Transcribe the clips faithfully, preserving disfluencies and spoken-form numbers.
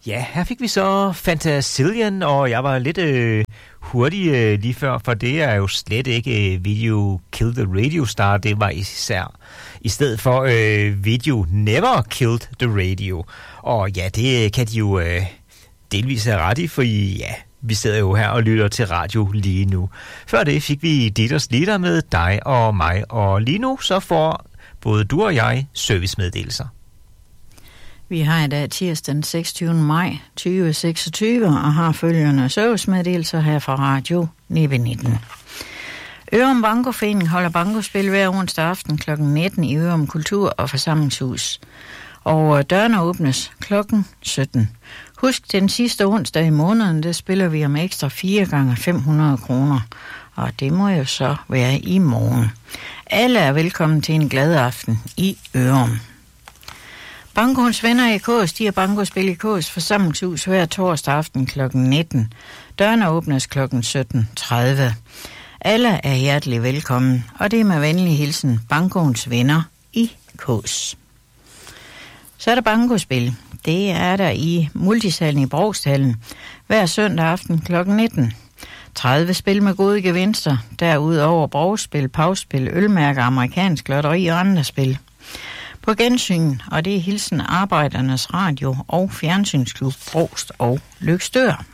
Ja, her fik vi så Fantasillion, og jeg var lidt øh, hurtig øh, lige før, for det er jo slet ikke øh, Video Killed the Radio Star, det var især i stedet for øh, Video Never Killed the Radio. Og ja, det kan de jo øh, delvis have ret i, for ja, vi sidder jo her og lytter til radio lige nu. Før det fik vi Dieters Lieder med dig og mig, og lige nu så får både du og jeg servicemeddelelser. Vi har i dag tirsdag den seksogtyvende maj tyve seksogtyve og har følgende servicemeddelelser her fra Radio nitten nitten. Ørum Bankoforening holder bankospil hver onsdag aften klokken nitten i Ørum Kultur- og Forsamlingshus. Og dørene åbnes klokken sytten. Husk, den sidste onsdag i måneden, der spiller vi om ekstra fire gange fem hundrede kroner. Og det må jo så være i morgen. Alle er velkommen til en glad aften i Ørum. Bankoens venner i Kås, de har bankospil i Kås Forsamlingshus hver torsdag aften klokken nitten. Dørene åbnes klokken sytten tredive. Alle er hjertelig velkommen, og det er med venlig hilsen Bankoens venner i Kås. Så er der bankospil. Det er der i Multisalen i Brogshallen hver søndag aften klokken nitten. tredive spil med gode gevinster, derudover brogspil, pauspil, ølmærker, amerikansk lotteri og andre spil. På gensyn, og det er hilsen Arbejdernes Radio og Fjernsynsklub Brogst og Løgstør.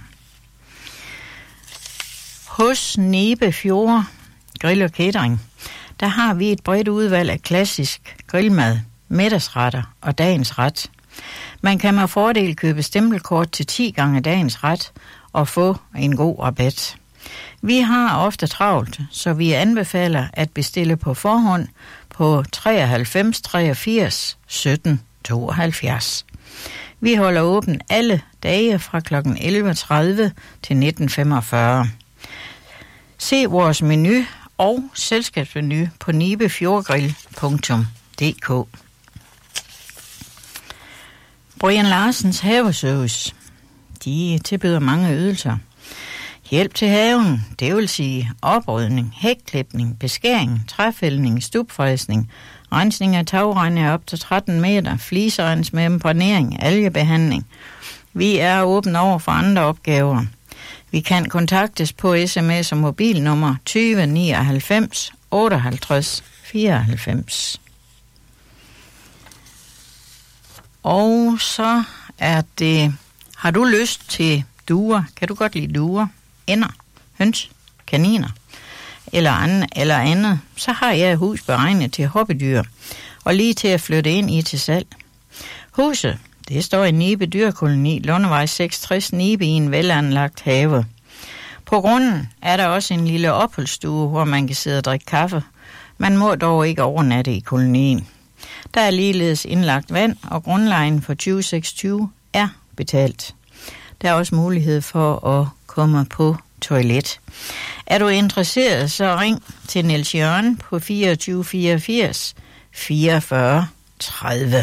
Hos Nebe Fjord Grill og Catering, der har vi et bredt udvalg af klassisk grillmad, middagsretter og dagens ret. Man kan med fordel købe stempelkort til ti gange dagens ret og få en god rabat. Vi har ofte travlt, så vi anbefaler at bestille på forhånd på treoghalvfems treogfirs sytten tooghalvfjerds. Vi holder åben alle dage fra klokken elleve tredive til nitten femogfyrre. Se vores menu og selskabsmenu på nibefjordgrill punktum d k. Brian Larsens Haveservice. De tilbyder mange ydelser. Hjælp til haven, det vil sige oprydning, hækklipning, beskæring, træfældning, stubfræsning, rensning af tagregner op til tretten meter, fliserens med membranering, algebehandling. Vi er åbne over for andre opgaver. Vi kan kontaktes på sms og mobilnummer tyve nioghalvfems otteoghalvtreds fireoghalvfems. Og så er det, har du lyst til duer? Kan du godt lide duer? Ænder, høns, kaniner eller andet, eller andet, så har jeg et hus beregnet til hobbydyr og lige til at flytte ind i til salg. Huset, det står i Nibe Dyrkoloni, Lundevej seksogtres, Nibe i en velanlagt have. På grunden er der også en lille opholdsstue, hvor man kan sidde og drikke kaffe. Man må dog ikke overnatte i kolonien. Der er ligeledes indlagt vand, og grundlejen for tyve seksogtyve er betalt. Der er også mulighed for at komme på toilet. Er du interesseret, så ring til Niels Jørgen på fireogtyve fireogfirs fireogfyrre tredive.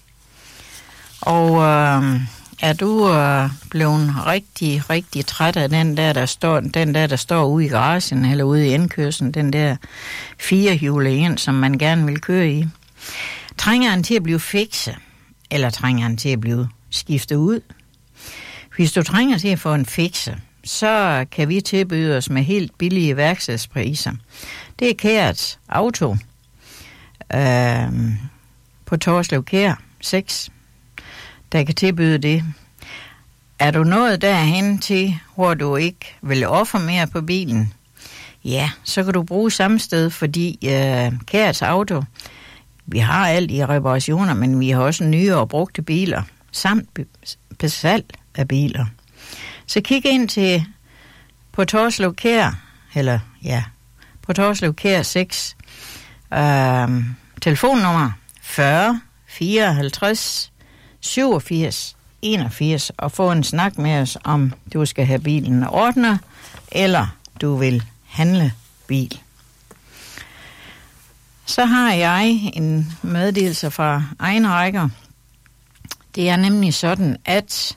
Og øh, er du øh, blevet rigtig, rigtig træt af den der, der står, den der, der står ude i garagen eller ude i indkørslen, den der firehjulede ind, som man gerne vil køre i? Trænger han til at blive fikse, eller trænger han til at blive skiftet ud? Hvis du trænger til at få en fikse, så kan vi tilbyde os med helt billige værkstedspriser. Det er Kært Auto øh, på Torslev Kær seks, der kan tilbyde det. Er du nået derhen til, hvor du ikke vil ofre mere på bilen, ja, så kan du bruge samme sted, fordi øh, Kært Auto, vi har alt i reparationer, men vi har også nye og brugte biler, samt besalg af biler. Så kig ind til på Torslev Kær, eller ja, på Torslev Kær seks, øh, telefonnummer fyrre fireoghalvtreds syvogfirs enogfirs, og få en snak med os, om du skal have bilen ordnet, eller du vil handle bil. Så har jeg en meddelelse fra egen rækker. Det er nemlig sådan, at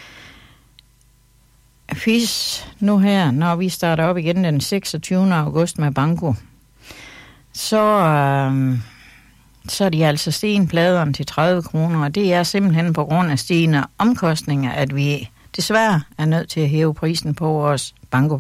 hvis nu her, når vi starter op igen den seksogtyvende august med banko, så øh, så er de altså stigende pladerne til tredive kroner, og det er simpelthen på grund af stigende omkostninger, at vi desværre er nødt til at hæve prisen på vores banko.